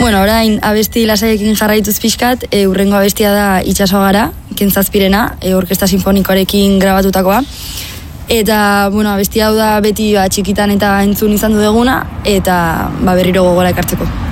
Bueno, orain abesti lasaiekin jarraituz pixkat, urrengo abestia da Itxaso gara, Kentzazpirena, orkesta sinfonikoarekin grabatutakoa. Eta, bueno, abestia hau da beti txikitan eta entzun izan du deguna, eta berriro gogora ekartzeko.